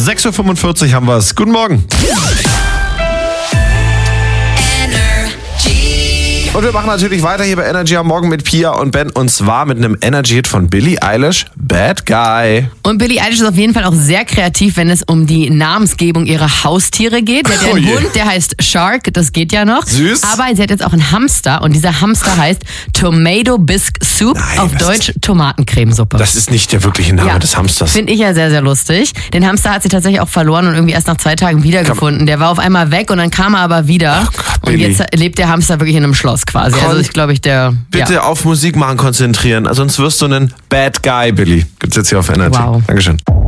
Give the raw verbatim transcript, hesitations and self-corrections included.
sechs Uhr fünfundvierzig haben wir es. Guten Morgen. Und wir machen natürlich weiter hier bei Energy am Morgen mit Pia und Ben. Und zwar mit einem Energy-Hit von Billie Eilish, Bad Guy. Und Billie Eilish ist auf jeden Fall auch sehr kreativ, wenn es um die Namensgebung ihrer Haustiere geht. Sie hat ja einen Oh je. Hund, der heißt Shark, das geht ja noch. Süß. Aber sie hat jetzt auch einen Hamster und dieser Hamster heißt Tomato Bisque Soup, Nein, auf was Deutsch Tomatencremesuppe. Das ist nicht der wirkliche Name Ja, des Hamsters. Finde ich ja sehr, sehr lustig. Den Hamster hat sie tatsächlich auch verloren und irgendwie erst nach zwei Tagen wiedergefunden. Der war auf einmal weg und dann kam er aber wieder. Ach Gott, und Billy. jetzt lebt der Hamster wirklich in einem Schloss quasi. Kon- Also ich glaube, ich der... Bitte ja. auf Musik machen konzentrieren, sonst wirst du einen Bad Guy, Billy. Gibt's jetzt hier auf Energy. Wow. Dankeschön.